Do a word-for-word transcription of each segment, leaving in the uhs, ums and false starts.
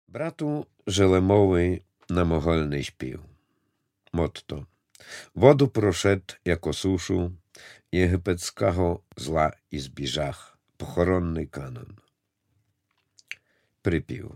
Bratu Żelemowy na mogolny śpił. Motto. Wodu proszedł jako suszu, єгипетського зла і збіжах. Похоронний канон. Припів.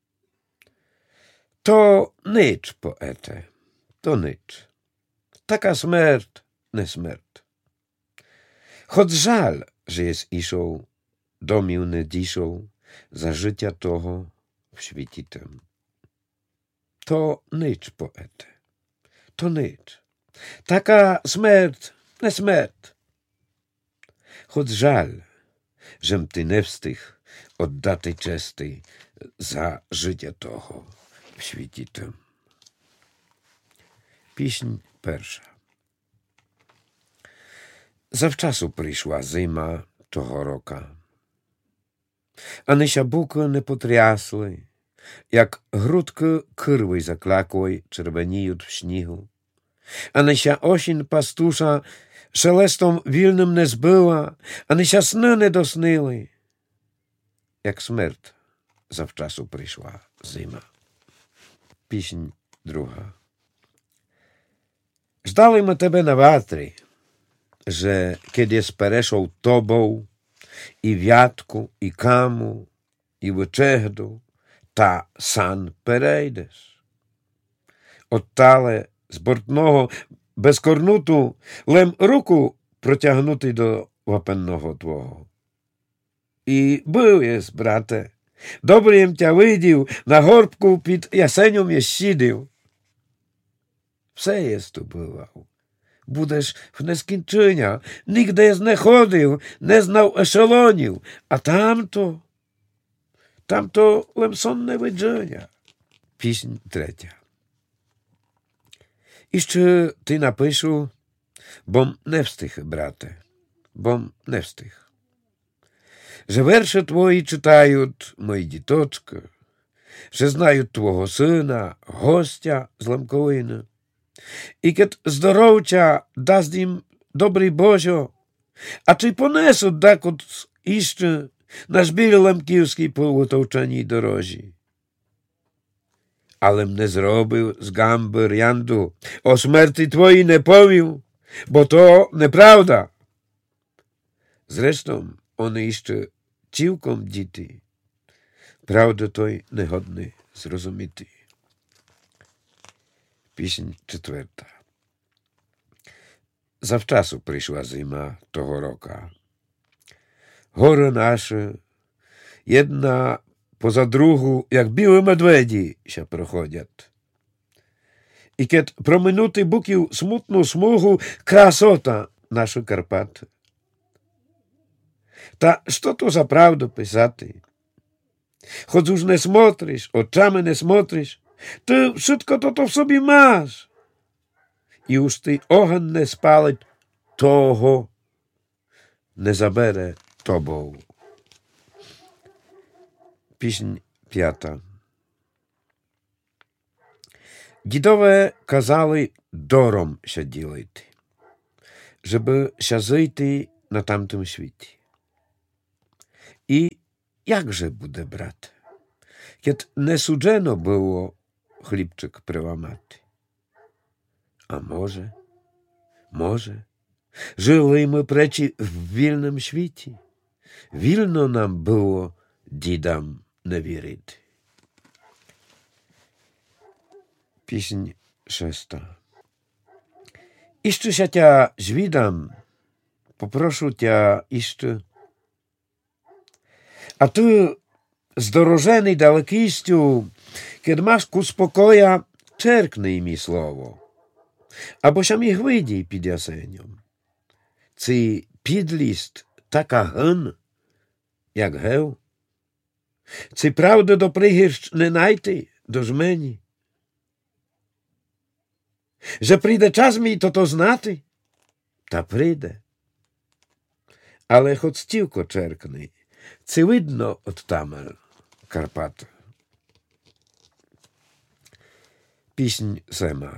To nicz, poete, to nicz. Taka smert, nie smert. Choć żal, że jest iszą, domił nie dziszą, za życia toho w świecie tym. To nicz, poete, to nicz. Taka smert, nie smert. Choć żal, żem ty nie wstych oddati czesty za życia toho w świecie tym. Pieśń pierwsza. Zawczasu przyszła zima того рока, a nysia buki nie potriasły, jak grudki kyrły zaklakłej czerweniją w śniegu, a nysia osien pastusza szelestą wilnym nie zbyła, a nysia sny nie dosnyły, jak śmierć zawczasu przyszła zima. Pieśń druga. Ждали ми тебе на ватрі, że kiedy spereszą tobą i wiatku, i kamu, i wyczechdu, ta san perejdziesz. Ottale z bортного, bez корнуту, lem руку протягнути до вапенного твого. І був єс, брате, добрим тя видів, на горбку під ясенем єс сидів. Все єс tu bywał. Будеш в нескінчення, нігде не ходив, не знав ешелонів, а тамто, тамто лем сонне видження. Піснь третя. І ще ти напишу, бом не встиг, брате, бом не встиг. Że верші твої читають мої діточки, że знають твого сина, гостя з Ламковини. І кет здоров'я дасть їм добрий Божо, а чи понесуть декот іще на жбілі Лемківській полутовчаній дорожі. Алем не зробив з гамби рянду, о смерті твоїй не повів, бо то неправда. Зрештом, вони іще цілком діти, правда той негодний зрозуміти. Pieśń czwarta. Zawczasu przyszła zima toho roka. Góry nasze, jedna poza drugą, jak białe medwiedzi, się prochodzą. I kiedy prominuty bukił smutną smugu, krasota nasze Karpaty. Ta, co to za prawdę pisati? Choć już nie smotrisz, oczami nie smotrisz, ty wszystko to, to w sobie masz. I już ty ogień nie spalić, toho nie zabere tobą. Pieśń piąta. Dzidowie kazali dorom się dzielić, żeby się żyć na tamtym świecie. I jakże bude, brat, kiedy nie sudzeno było chlipczyk przełamaty. A może, może, żyli my przeci w wilnym świecie. Wilno nam było dzidam nie wierzyć. Pieśń szósta. Jeszcze się cia zwidam, poproszę cia jeszcze. A ty, zdorożeny dalekistю, kiedy masz ku spokoja, czerknij mi słowo, abo się mi chwydi pід jasenią. Cy підлість така гин, як гев? Cy правди до пригірщ не найти до жмені? Że прийде час мій то-то знати? Та прийде. Але хоч стівко черкни, cy видно от тамер Карпат. Pieśń ósma.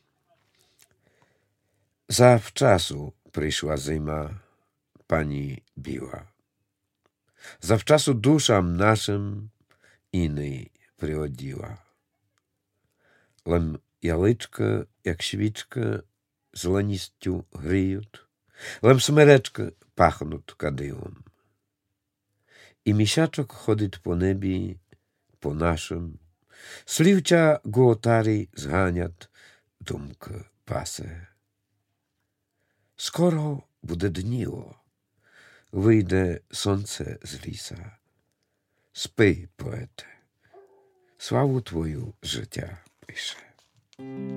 Zawczasu przyszła zima, pani biła. Zawczasu duszam naszym innej приоділа. Лем яличка, як свічка, зеленістю гріють, лем смеречка пахнуть кадилом. І місячок ходить по небі, по нашим, слівча гуотарі зганять, думка пасе. Скоро буде дніло, вийде сонце з ліса. Спи, поете, славу твою життя пише.